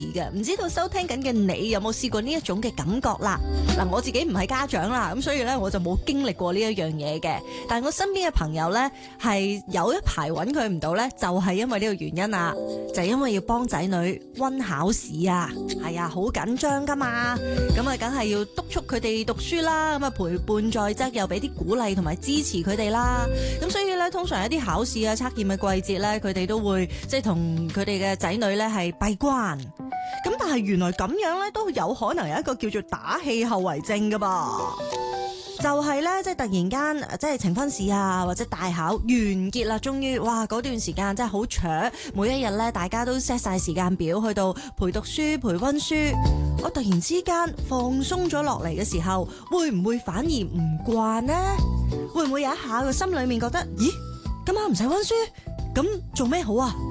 嘅，唔知道收聽緊嘅你有冇試過呢一種嘅感覺啦？嗱，我自己唔係家長啦，咁所以咧我就冇經歷過呢一樣嘢嘅。但係我身邊嘅朋友咧係有一排揾佢唔到咧，就係因為呢個原因啊，就係因為要幫仔女溫考試啊，係啊，好緊張噶嘛，咁啊梗係要督促佢哋讀書啦，咁啊陪伴在側，又俾啲鼓勵同埋支持佢哋啦。咁所以咧，通常一啲考試啊、測驗嘅季節咧，佢哋都會即係同佢哋嘅仔女咧係閉關。咁但係原來咁樣咧都有可能有一個叫做打氣後遺症噶噃，就係咧即係突然間即係呈分試啊或者大考完結啦，終於哇嗰段時間真係好長，每一日咧大家都 set 晒時間表去到陪讀書陪溫書，我突然之間放鬆咗落嚟嘅時候，會唔會反而唔慣呢？會唔會有一下個心裏面覺得咦，今晚唔使溫書，咁做咩好啊？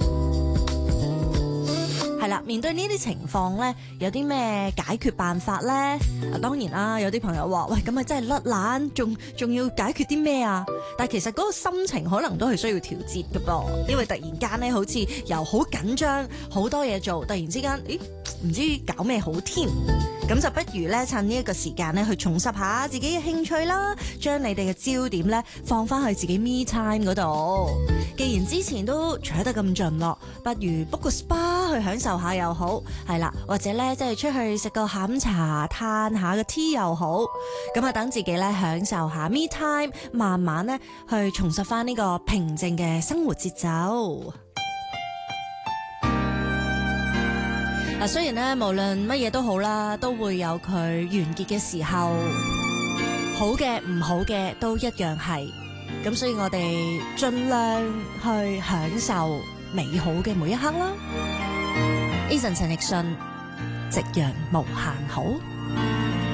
係啦，面對呢啲情況咧，有啲咩解決辦法咧？當然啦，有啲朋友話：喂，咁咪真係甩懶，仲要解決啲咩啊？但係其實嗰個心情可能都係需要調節嘅噃，因為突然間咧，好似由好緊張，好多嘢做，突然之間，咦，唔知搞咩好添。咁就不如咧，趁呢一個時間咧，去重拾下自己嘅興趣啦，將你哋嘅焦點咧放翻去自己 me time 嗰度。既然之前都取得咁盡咯，不如 book 個 spa 去享受下又好，係啦，或者咧即係出去食個下午茶，嘆下個 tea 又好。咁啊，等自己咧享受下 me time，慢慢咧去重拾翻呢個平靜嘅生活節奏。嗱，雖然咧無論乜嘢都好啦，都會有佢完結嘅時候，好嘅唔好嘅都一樣係。咁所以我哋盡量去享受美好嘅每一刻啦。Eason 陳奕迅，夕陽無限好。